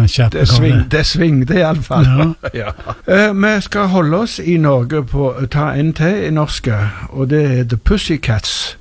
kjappe. Det svingte i alle fall. Ja. Vi skal holde oss i Norge på ta en til i norske, og det er The Pussycats.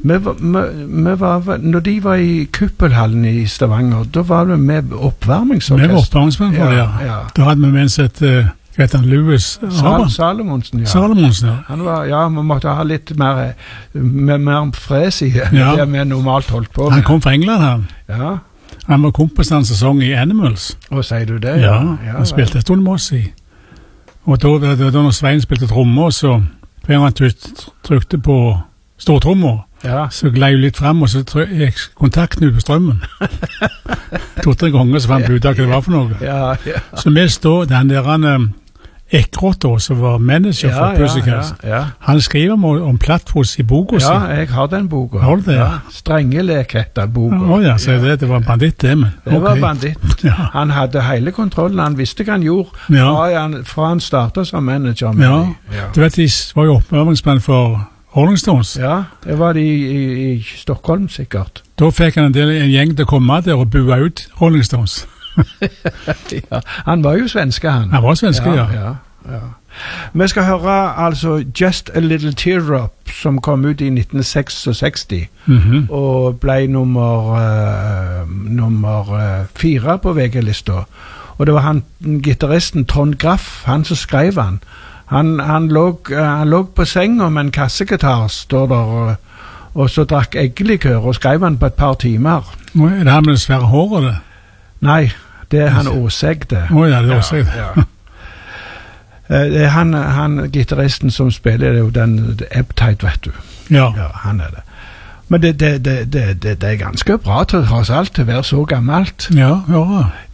Når de var i Kuppelhallen i Stavanger, da var det med oppvarmingsorkester. Med oppvarmingsorkester, ja. Da hadde vi med en sett Louis Salomonsen, ja. Salomonsen, ja. Han var, vi måtte ha litt mer fres i det vi normalt holdt på med. Han kom fra England, han. Ja. Han var kompis av en sesong i Animals. Og sier du det? Ja, han spilte en stund med oss i. Og da når Svein spilte trommer, så hver han trykte på stortrommer, så glei jo litt frem, og så gikk kontakten ut på strømmen. 2-3 ganger så fant vi ut av hva det var for noe. Så vi står, den der Eckroth, som var manager for Pussycats, han skriver om Plattfoss i boka si. Ja, jeg har den boka. Har du det? Ja. Strengelek heter boka. Ja, så det var banditt det, men. Det var banditt. Han hadde hele kontrollen, han visste hva han gjorde, fra han startet som manager. Du vet, de var jo oppøvingsmenn for Rolling Stones. Ja, det var de i Stockholm sikkert. Da fikk han en gjeng til å komme der og bua ut Rolling Stones. Han var jo svenske, han. Han var svenske, ja. Vi skal høre altså Just a Little Teardrop, som kom ut i 1966, og ble nummer 4 på VG-lista. Og det var han, gitaristen Trond Graff, han som skrev han. Han lå på senga med en kassegitar, står der, og så drakk eggelikør, og skrev han på et par timer. Er det han med det svære håret, det? Nei, det er han Åsegde. Ja, det er Åsegde. Det er han gitaristen som spiller, det er jo den Ebb-Tide, vet du. Ja, han er det. Men det er ganske bra til tross alt, til å være så gammelt. Ja.